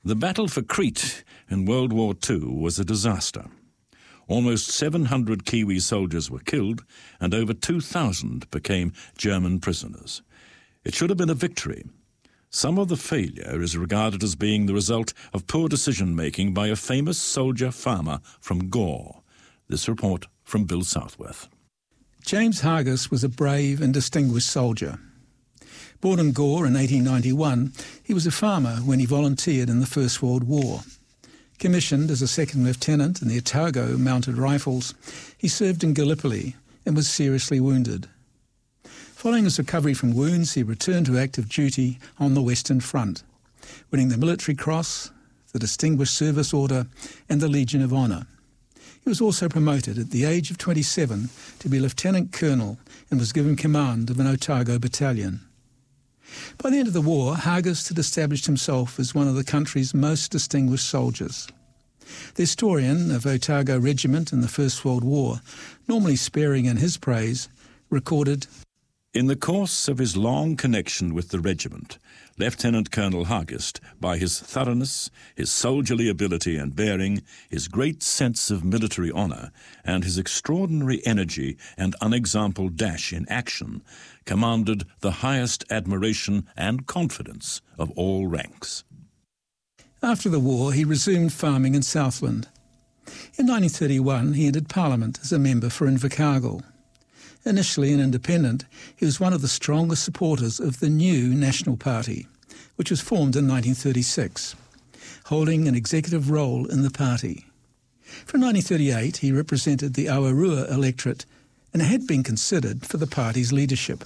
The battle for Crete in World War II was a disaster. Almost 700 Kiwi soldiers were killed and over 2,000 became German prisoners. It should have been a victory. Some of the failure is regarded as being the result of poor decision-making by a famous soldier-farmer from Gore. This report from Bill Southworth. James Hargis was a brave and distinguished soldier. Born in Gore in 1891, he was a farmer when he volunteered in the First World War. Commissioned as a second lieutenant in the Otago Mounted Rifles, he served in Gallipoli and was seriously wounded. Following his recovery from wounds, he returned to active duty on the Western Front, winning the Military Cross, the Distinguished Service Order and the Legion of Honour. He was also promoted at the age of 27 to be Lieutenant Colonel and was given command of an Otago battalion. By the end of the war, Hargis had established himself as one of the country's most distinguished soldiers. The historian of Otago Regiment in the First World War, normally sparing in his praise, recorded, "In the course of his long connection with the regiment, Lieutenant Colonel Hargis, by his thoroughness, his soldierly ability and bearing, his great sense of military honour, and his extraordinary energy and unexampled dash in action, commanded the highest admiration and confidence of all ranks." After the war, he resumed farming in Southland. In 1931, he entered Parliament as a member for Invercargill. Initially an independent, he was one of the strongest supporters of the new National Party, which was formed in 1936, holding an executive role in the party. From 1938, he represented the Awarua electorate and had been considered for the party's leadership.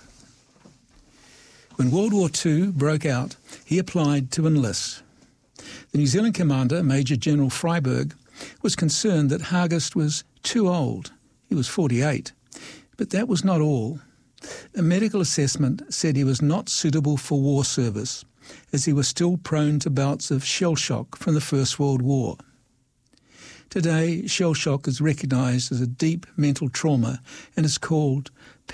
When World War II broke out, he applied to enlist. The New Zealand commander, Major General Freyberg, was concerned that Hargis was too old. He was 48. But that was not all. A medical assessment said he was not suitable for war service, as he was still prone to bouts of shell shock from the First World War. Today, shell shock is recognised as a deep mental trauma and is called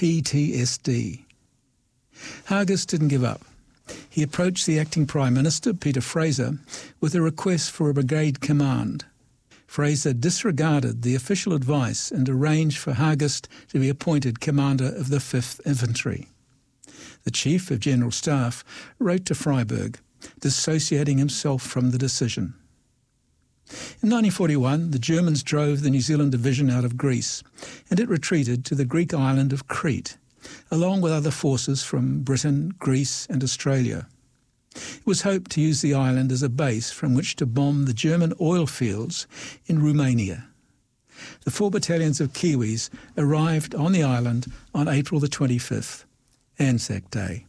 PTSD. Hargis didn't give up. He approached the acting Prime Minister, Peter Fraser, with a request for a brigade command. Fraser disregarded the official advice and arranged for Hargis to be appointed commander of the 5th Infantry. The Chief of General Staff wrote to Freyberg, dissociating himself from the decision. In 1941, the Germans drove the New Zealand division out of Greece, and it retreated to the Greek island of Crete, along with other forces from Britain, Greece and Australia. It was hoped to use the island as a base from which to bomb the German oil fields in Romania. The 4 battalions of Kiwis arrived on the island on April the 25th, Anzac Day.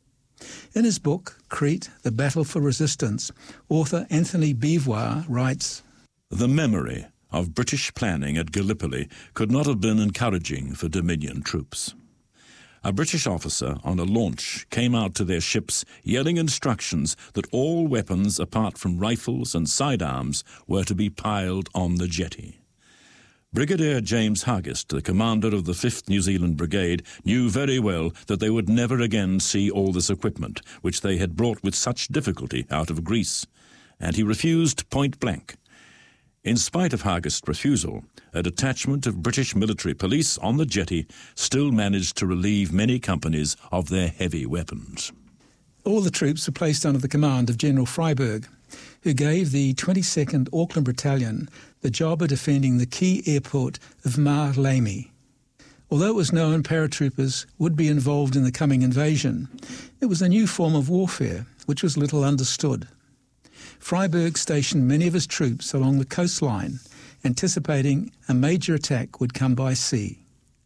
In his book, Crete, The Battle for Resistance, author Anthony Beauvoir writes, "The memory of British planning at Gallipoli could not have been encouraging for Dominion troops. A British officer on a launch came out to their ships yelling instructions that all weapons apart from rifles and sidearms were to be piled on the jetty. Brigadier James Hargis, the commander of the 5th New Zealand Brigade, knew very well that they would never again see all this equipment, which they had brought with such difficulty out of Greece, and he refused point blank. In spite of Hargis' refusal, a detachment of British military police on the jetty still managed to relieve many companies of their heavy weapons." All the troops were placed under the command of General Freyberg, who gave the 22nd Auckland Battalion the job of defending the key airport of Mar-Lamy. Although it was known paratroopers would be involved in the coming invasion, it was a new form of warfare which was little understood. Freyberg stationed many of his troops along the coastline, anticipating a major attack would come by sea.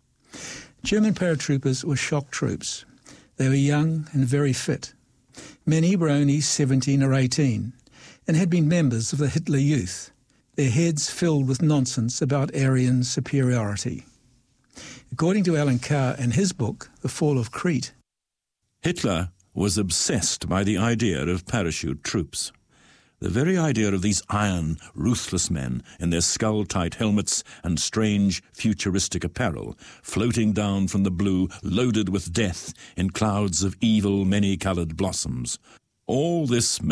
German paratroopers were shock troops. They were young and very fit. Many were only 17 or 18 and had been members of the Hitler Youth, their heads filled with nonsense about Aryan superiority. According to Alan Carr in his book, The Fall of Crete, Hitler was obsessed by the idea of parachute troops. The very idea of these iron, ruthless men in their skull-tight helmets and strange, futuristic apparel, floating down from the blue, loaded with death in clouds of evil, many-coloured blossoms. All this